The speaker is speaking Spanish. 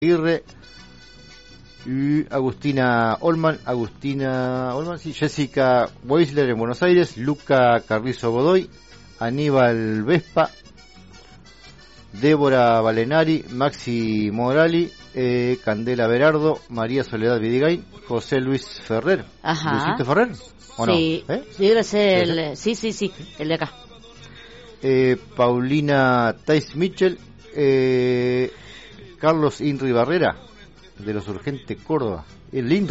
Aguirre, y Agustina Olman, sí, Jessica Weisler en Buenos Aires, Luca Carrizo Godoy, Aníbal Vespa, Débora Valenari, Maxi Morali, Candela Berardo, María Soledad Vidigain, José Luis Ferrer. Ajá. ¿Luisito Ferrer? ¿O sí, no? sí, debe ser sí, el de acá. Paulina Tais Mitchell, Carlos Inri Barrera, de los Urgentes Córdoba. El